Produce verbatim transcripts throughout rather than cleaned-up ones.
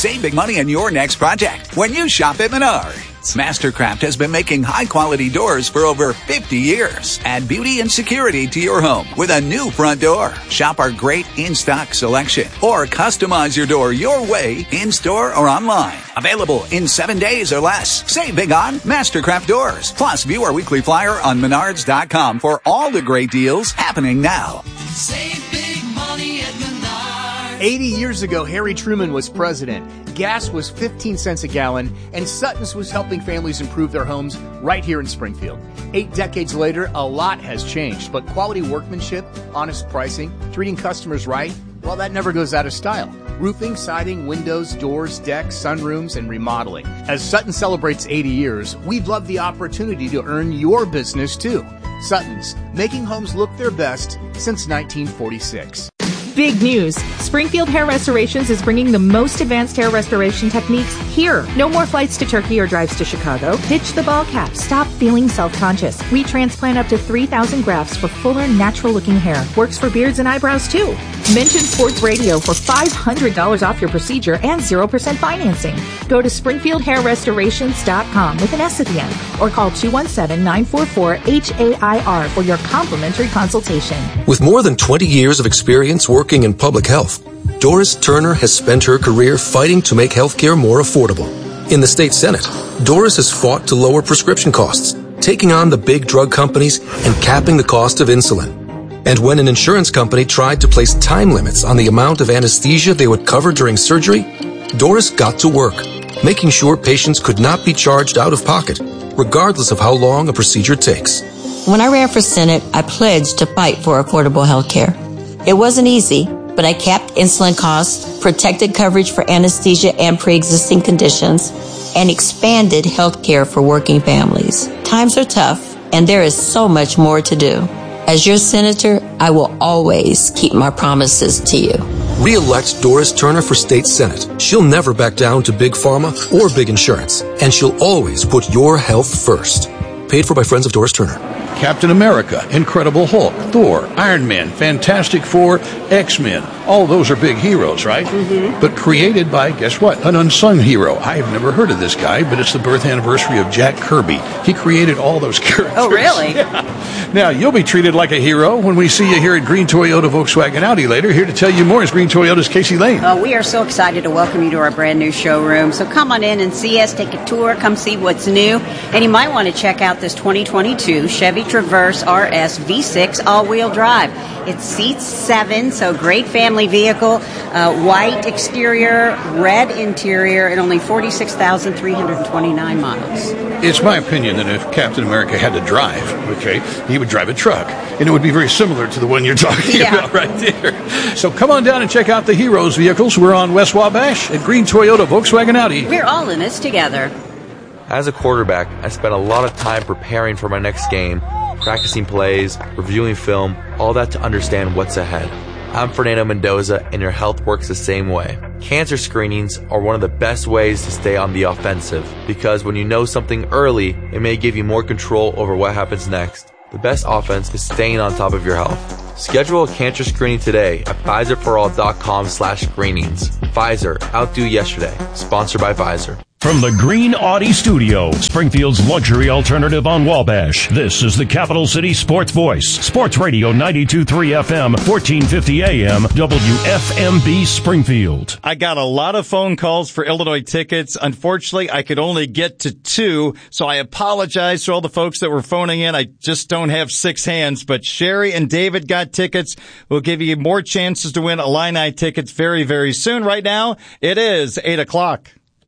Save big money on your next project when you shop at Menards. Mastercraft has been making high-quality doors for over fifty years. Add beauty and security to your home with a new front door. Shop our great in-stock selection or customize your door your way in-store or online. Available in seven days or less. Save big on Mastercraft doors. Plus, view our weekly flyer on menards dot com for all the great deals happening now. Save big money at Menards. eighty years ago, Harry Truman was president. Gas was fifteen cents a gallon, and Sutton's was helping families improve their homes right here in Springfield. Eight decades later, a lot has changed, but quality workmanship, honest pricing, treating customers right, well, that never goes out of style. Roofing, siding, windows, doors, decks, sunrooms, and remodeling. As Sutton celebrates eighty years, we'd love the opportunity to earn your business too. Sutton's, making homes look their best since nineteen forty-six. Big news. Springfield Hair Restorations is bringing the most advanced hair restoration techniques here. No more flights to Turkey or drives to Chicago. Ditch the ball cap. Stop feeling self-conscious. We transplant up to three thousand grafts for fuller, natural-looking hair. Works for beards and eyebrows, too. Mention Sports Radio for five hundred dollars off your procedure and zero percent financing. Go to springfield hair restorations dot com with an S at the end or call two one seven, nine four four, H A I R for your complimentary consultation. With more than twenty years of experience working in public health, Doris Turner has spent her career fighting to make healthcare more affordable. In the state Senate, Doris has fought to lower prescription costs, taking on the big drug companies and capping the cost of insulin. And when an insurance company tried to place time limits on the amount of anesthesia they would cover during surgery, Doris got to work, making sure patients could not be charged out of pocket, regardless of how long a procedure takes. When I ran for Senate, I pledged to fight for affordable health care. It wasn't easy, but I capped insulin costs, protected coverage for anesthesia and pre-existing conditions, and expanded health care for working families. Times are tough, and there is so much more to do. As your senator, I will always keep my promises to you. Re-elect Doris Turner for State Senate. She'll never back down to Big Pharma or Big Insurance, and she'll always put your health first. Paid for by Friends of Doris Turner. Captain America, Incredible Hulk, Thor, Iron Man, Fantastic Four, X-Men. All those are big heroes, right? Mm-hmm. But created by, guess what? An unsung hero. I've never heard of this guy, but it's the birth anniversary of Jack Kirby. He created all those characters. Oh, really? Yeah. Now, you'll be treated like a hero when we see you here at Green Toyota Volkswagen Audi later. Here to tell you more is Green Toyota's Casey Lane. Oh, we are so excited to welcome you to our brand new showroom. So come on in and see us, take a tour, come see what's new. And you might want to check out this twenty twenty-two Chevy Traverse R S V six all-wheel drive. It seats seven, so great family vehicle, uh, white exterior, red interior, and only forty-six thousand three hundred twenty-nine miles. It's my opinion that if Captain America had to drive, okay, he would drive a truck. And it would be very similar to the one you're talking yeah. about right there. So come on down and check out the Heroes vehicles. We're on West Wabash at Green Toyota Volkswagen Audi. We're all in this together. As a quarterback, I spent a lot of time preparing for my next game, practicing plays, reviewing film, all that to understand what's ahead. I'm Fernando Mendoza, and your health works the same way. Cancer screenings are one of the best ways to stay on the offensive, because when you know something early, it may give you more control over what happens next. The best offense is staying on top of your health. Schedule a cancer screening today at Pfizer for all dot com slash screenings. Pfizer, outdo yesterday. Sponsored by Pfizer. From the Green Audi Studio, Springfield's luxury alternative on Wabash, this is the Capital City Sports Voice. Sports Radio ninety-two point three F M, fourteen fifty A M, W F M B Springfield. I got a lot of phone calls for Illinois tickets. Unfortunately, I could only get to two, so I apologize to all the folks that were phoning in. I just don't have six hands, but Sherry and David got tickets. We'll give you more chances to win Illini tickets very, very soon. Right now, it is eight o'clock.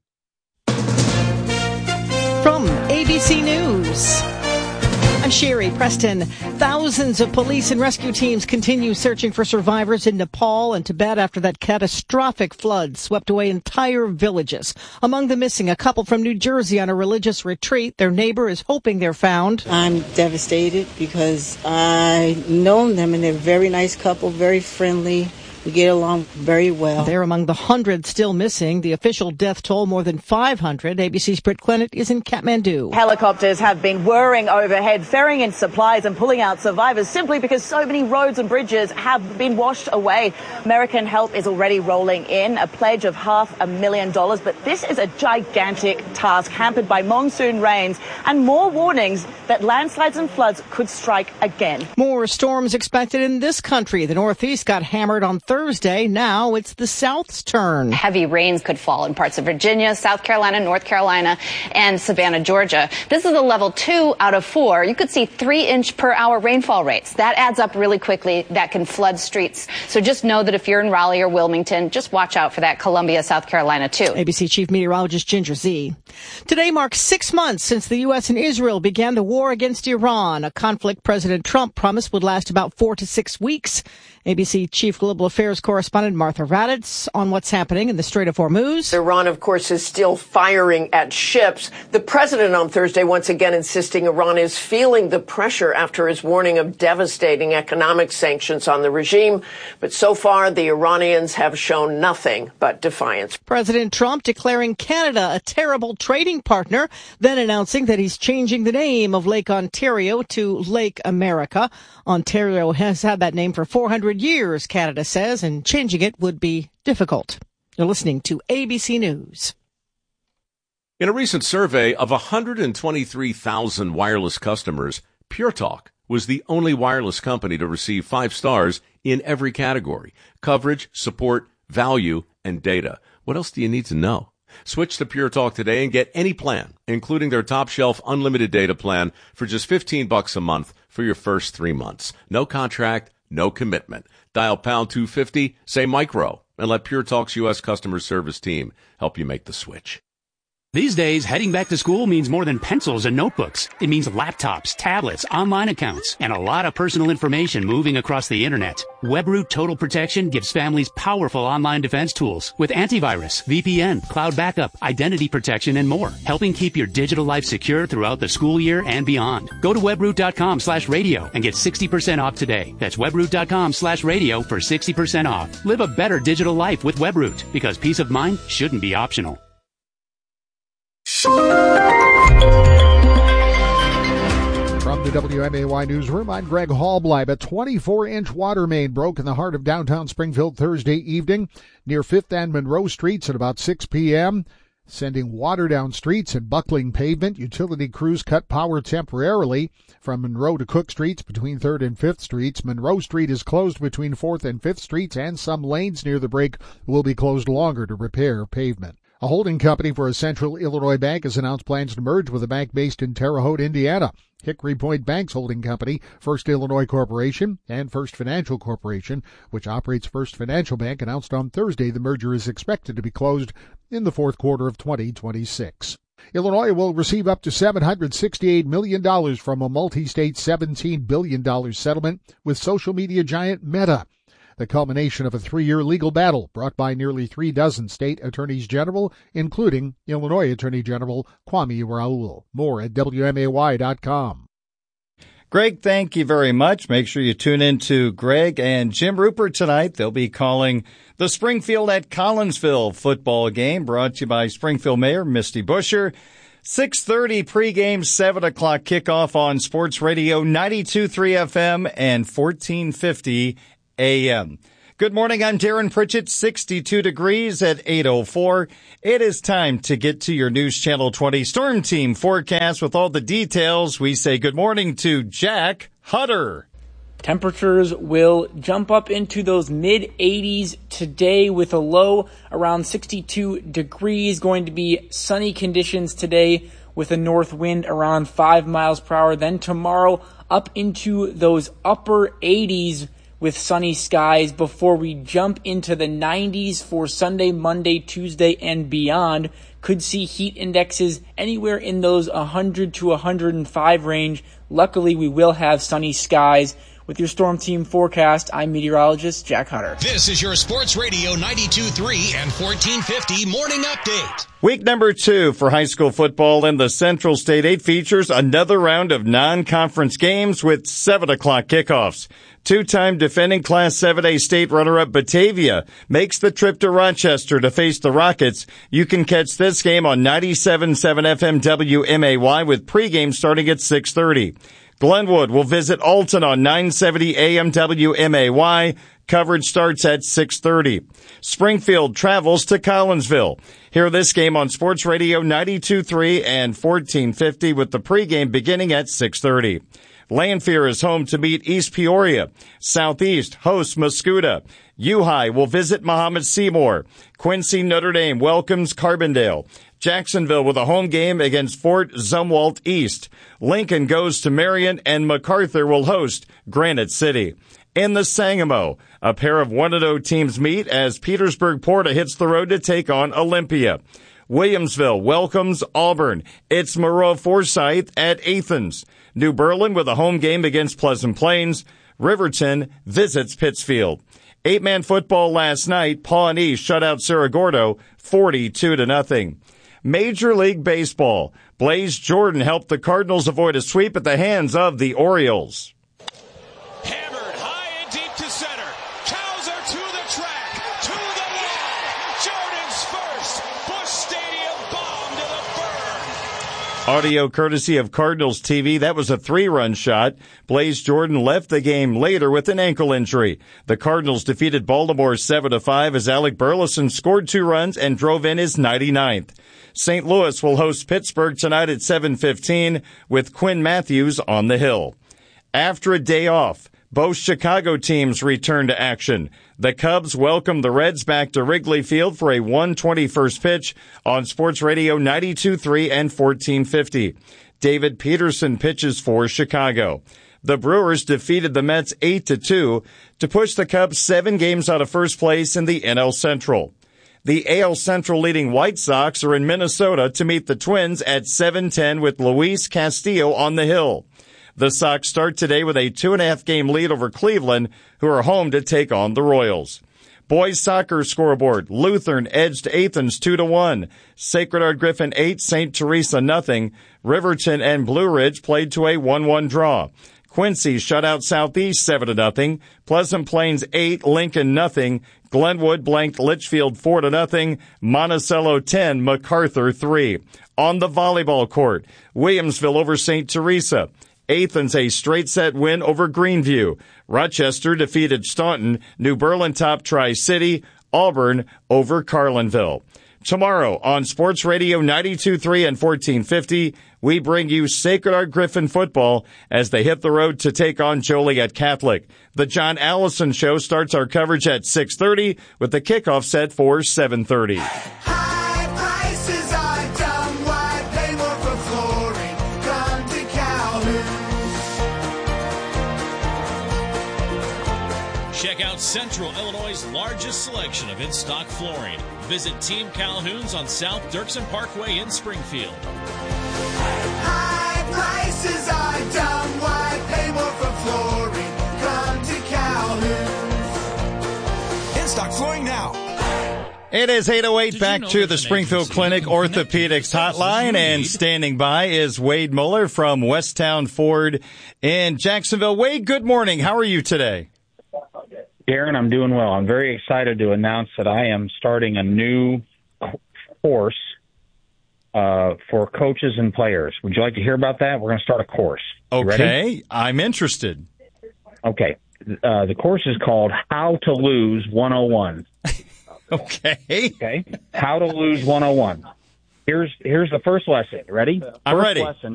From A B C News, I'm Sherry Preston. Thousands of police and rescue teams continue searching for survivors in Nepal and Tibet after that catastrophic flood swept away entire villages. Among the missing, a couple from New Jersey on a religious retreat. Their neighbor is hoping they're found. I'm devastated because I've known them, and they're a very nice couple, very friendly, We get along very well. They're among the hundred still missing. The official death toll more than five hundred. A B C's Britt Clennett is in Kathmandu. Helicopters have been whirring overhead, ferrying in supplies and pulling out survivors simply because so many roads and bridges have been washed away. American help is already rolling in, a pledge of half a million dollars. But this is a gigantic task hampered by monsoon rains and more warnings that landslides and floods could strike again. More storms expected in this country. The Northeast got hammered on Thursday. Now it's the South's turn. Heavy rains could fall in parts of Virginia, South Carolina, North Carolina, and Savannah, Georgia. This is a level two out of four. You could see three inch per hour rainfall rates. That adds up really quickly. That can flood streets. So just know that if you're in Raleigh or Wilmington, just watch out for that. Columbia, South Carolina, too. A B C Chief Meteorologist Ginger Z. Today marks six months since the U S and Israel began the war against Iran, a conflict President Trump promised would last about four to six weeks. A B C Chief Global Affairs Correspondent Martha Raddatz on what's happening in the Strait of Hormuz. Iran, of course, is still firing at ships. The president on Thursday once again insisting Iran is feeling the pressure after his warning of devastating economic sanctions on the regime. But so far, the Iranians have shown nothing but defiance. President Trump declaring Canada a terrible trading partner, then announcing that he's changing the name of Lake Ontario to Lake America. Ontario has had that name for four hundred years, Canada says, and changing it would be difficult. You're listening to A B C News. In a recent survey of one hundred twenty-three thousand wireless customers, Pure Talk was the only wireless company to receive five stars in every category: coverage, support, value, and data. What else do you need to know? Switch to Pure Talk today and get any plan, including their top shelf unlimited data plan, for just fifteen bucks a month for your first three months. No contract, no commitment. Dial pound two fifty, say micro, and let Pure Talk's U S customer service team help you make the switch. These days, heading back to school means more than pencils and notebooks. It means laptops, tablets, online accounts, and a lot of personal information moving across the internet. WebRoot Total Protection gives families powerful online defense tools with antivirus, V P N, cloud backup, identity protection, and more, helping keep your digital life secure throughout the school year and beyond. Go to webroot.com slash radio and get sixty percent off today. That's webroot.com slash radio for sixty percent off. Live a better digital life with WebRoot, because peace of mind shouldn't be optional. From the W M A Y Newsroom, I'm Greg Hallbleib. A twenty-four inch water main broke in the heart of downtown Springfield Thursday evening near fifth and Monroe Streets at about six p.m., sending water down streets and buckling pavement. Utility crews cut power temporarily from Monroe to Cook Streets between third and fifth Streets. Monroe Street is closed between fourth and fifth Streets, and some lanes near the break will be closed longer to repair pavement. A holding company for a Central Illinois bank has announced plans to merge with a bank based in Terre Haute, Indiana. Hickory Point Bank's holding company, First Illinois Corporation, and First Financial Corporation, which operates First Financial Bank, announced on Thursday the merger is expected to be closed in the fourth quarter of twenty twenty-six. Illinois will receive up to seven hundred sixty-eight million dollars from a multi-state seventeen billion dollars settlement with social media giant Meta, the culmination of a three-year legal battle brought by nearly three dozen state attorneys general, including Illinois Attorney General Kwame Raoul. More at W M A Y dot com. Greg, thank you very much. Make sure you tune in to Greg and Jim Rupert tonight. They'll be calling the Springfield at Collinsville football game, brought to you by Springfield Mayor Misty Buscher. six thirty pregame, seven o'clock kickoff on Sports Radio ninety-two point three F M and fourteen fifty A M. Good morning, I'm Darren Pritchett, sixty-two degrees at eight oh four. It is time to get to your News Channel twenty Storm Team forecast with all the details. We say good morning to Jack Hutter. Temperatures will jump up into those mid eighties today with a low around sixty-two degrees. Going to be sunny conditions today with a north wind around five miles per hour. Then tomorrow up into those upper eighties with sunny skies before we jump into the nineties for Sunday, Monday, Tuesday, and beyond. Could see heat indexes anywhere in those one hundred to one hundred five range. Luckily, we will have sunny skies With your Storm Team forecast, I'm meteorologist Jack Hutter. This is your Sports Radio ninety-two point three and fourteen fifty Morning Update. Week number two for high school football in the Central State eight features another round of non-conference games with seven o'clock kickoffs. Two-time defending Class seven A state runner-up Batavia makes the trip to Rochester to face the Rockets. You can catch this game on ninety-seven point seven F M W M A Y with pregame starting at six thirty. Glenwood will visit Alton on nine seventy A M W M A Y. Coverage starts at six thirty. Springfield travels to Collinsville. Hear this game on Sports Radio ninety-two point three and fourteen fifty with the pregame beginning at six thirty. Lanphier is home to meet East Peoria. Southeast hosts Mascoutah. U-High will visit Muhammad Seymour. Quincy Notre Dame welcomes Carbondale. Jacksonville with a home game against Fort Zumwalt East. Lincoln goes to Marion, and MacArthur will host Granite City. In the Sangamo, a pair of one and oh teams meet as Petersburg Porta hits the road to take on Olympia. Williamsville welcomes Auburn. It's Moreau Forsyth at Athens. New Berlin with a home game against Pleasant Plains. Riverton visits Pittsfield. Eight-man football last night. Pawnee shut out Cerro Gordo forty-two to nothing. Major League Baseball. Blaze Jordan helped the Cardinals avoid a sweep at the hands of the Orioles. Hammered high and deep to center. Cows are to the track, to the wall. Jordan's first. Busch Stadium bomb to the burn. Audio courtesy of Cardinals T V. That was a three-run shot. Blaze Jordan left the game later with an ankle injury. The Cardinals defeated Baltimore seven to five as Alec Burleson scored two runs and drove in his ninety-ninth. Saint Louis will host Pittsburgh tonight at seven fifteen with Quinn Matthews on the hill. After a day off, both Chicago teams return to action. The Cubs welcome the Reds back to Wrigley Field for a one twenty-first pitch on Sports Radio ninety-two point three and fourteen fifty. David Peterson pitches for Chicago. The Brewers defeated the Mets eight to two to push the Cubs seven games out of first place in the N L Central. The A L Central leading White Sox are in Minnesota to meet the Twins at seven ten with Luis Castillo on the hill. The Sox start today with a two-and-a-half game lead over Cleveland, who are home to take on the Royals. Boys soccer scoreboard. Lutheran edged Athens two to one. Sacred Heart Griffin eight, Saint Teresa nothing. Riverton and Blue Ridge played to a one one draw. Quincy shut out Southeast seven to nothing. Pleasant Plains eight, Lincoln nothing. Glenwood blanked Litchfield four to nothing. Monticello ten, MacArthur three. On the volleyball court, Williamsville over Saint Teresa. Athens a straight set win over Greenview. Rochester defeated Staunton. New Berlin top Tri-City. Auburn over Carlinville. Tomorrow on Sports Radio ninety-two point three and fourteen fifty, we bring you Sacred Heart Griffin football as they hit the road to take on Joliet Catholic. The John Allison Show starts our coverage at six thirty with the kickoff set for seven thirty. Check out Central Illinois' largest selection of in-stock flooring. Visit Team Calhoun's on South Dirksen Parkway in Springfield. High prices are dumb. Why pay more for flooring? Come to Calhoun's. In-stock flooring now. It is eight oh eight, back to the Springfield Clinic Orthopedics Hotline, and standing by is Wade Muller from Westtown Ford in Jacksonville. Wade, good morning. How are you today? Darren, I'm doing well. I'm very excited to announce that I am starting a new course uh, for coaches and players. Would you like to hear about that? We're going to start a course. You okay, ready? I'm interested. Okay. Uh, the course is called How to Lose one oh one. Okay. Okay. How to Lose one oh one. Here's here's the first lesson. Ready? I'm first ready. Lesson